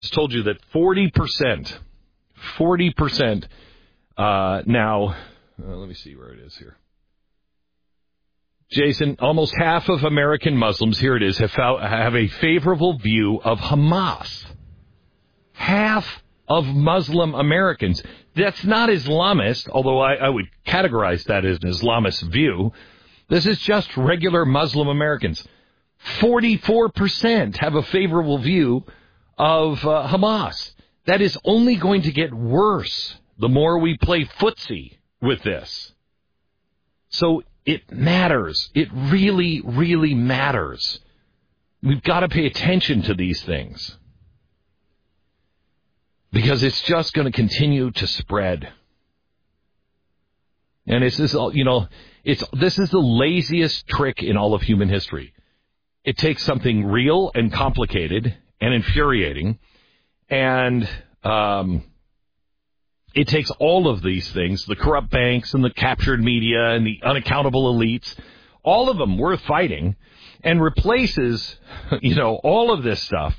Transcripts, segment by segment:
just told you that 40% now, let me see where it is here. Jason, almost half of American Muslims, here it is, have a favorable view of Hamas. Half of Muslim Americans. That's not Islamist, although I would categorize that as an Islamist view. This is just regular Muslim Americans. 44% have a favorable view of Hamas. That is only going to get worse the more we play footsie with this. So it matters. It really, really matters. We've got to pay attention to these things, because it's just going to continue to spread. And this is the laziest trick in all of human history. It takes something real and complicated and infuriating, and it takes all of these things, the corrupt banks and the captured media and the unaccountable elites, all of them worth fighting, and replaces, all of this stuff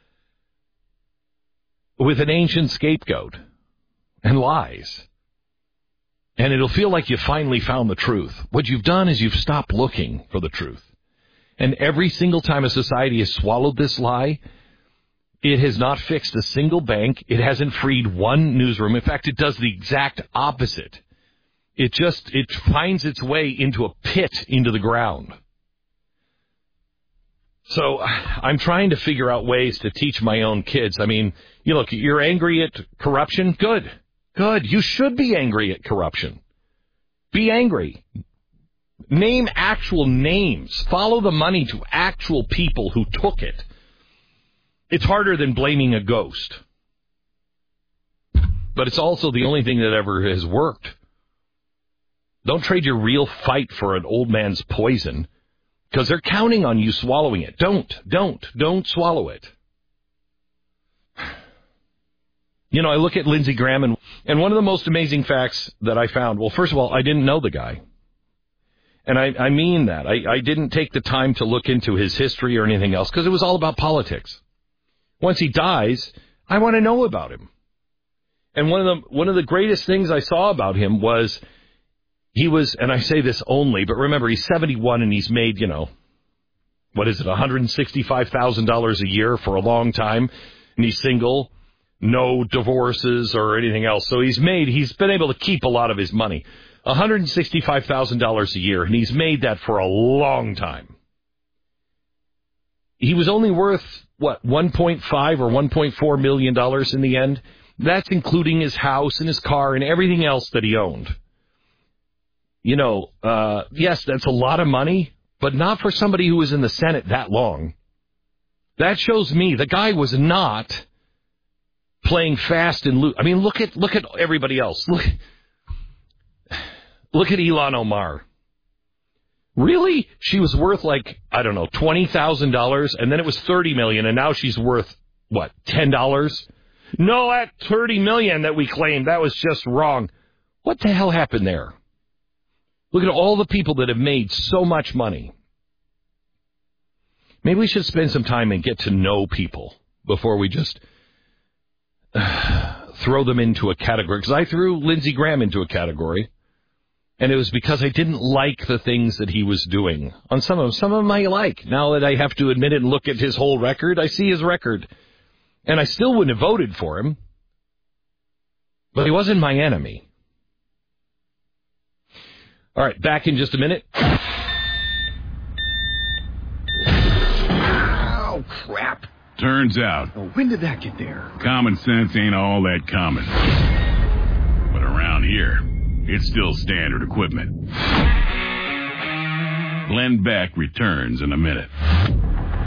with an ancient scapegoat and lies. And it'll feel like you finally found the truth. What you've done is you've stopped looking for the truth. And every single time a society has swallowed this lie, it has not fixed a single bank. It hasn't freed one newsroom. In fact, it does the exact opposite. It finds its way into a pit into the ground. So I'm trying to figure out ways to teach my own kids. I mean, you're angry at corruption? Good. You should be angry at corruption. Be angry. Name actual names. Follow the money to actual people who took it. It's harder than blaming a ghost. But it's also the only thing that ever has worked. Don't trade your real fight for an old man's poison, because they're counting on you swallowing it. Don't swallow it. I look at Lindsey Graham, and one of the most amazing facts that I found, well, first of all, I didn't know the guy. And I mean that. I didn't take the time to look into his history or anything else, because it was all about politics. Once he dies, I want to know about him. And one of the greatest things I saw about him was he was, and I say this only, but remember, he's 71 and he's made, $165,000 a year for a long time, and he's single, no divorces or anything else. So he's been able to keep a lot of his money. $165,000 a year, and he's made that for a long time. He was only worth, 1.5 or $1.4 million in the end? That's including his house and his car and everything else that he owned. Yes, that's a lot of money, but not for somebody who was in the Senate that long. That shows me the guy was not playing fast and loose. I mean, look at everybody else. Look at Ilhan Omar. Really? She was worth $20,000, and then it was $30 million, and now she's worth, $10? No, that $30 million that we claimed, that was just wrong. What the hell happened there? Look at all the people that have made so much money. Maybe we should spend some time and get to know people before we just throw them into a category. Because I threw Lindsey Graham into a category. And it was because I didn't like the things that he was doing. On some of them I like. Now that I have to admit it and look at his whole record, I see his record. And I still wouldn't have voted for him. But he wasn't my enemy. All right, back in just a minute. Oh, crap. Turns out. Oh, when did that get there? Common sense ain't all that common. But around here, it's still standard equipment. Glenn Beck returns in a minute.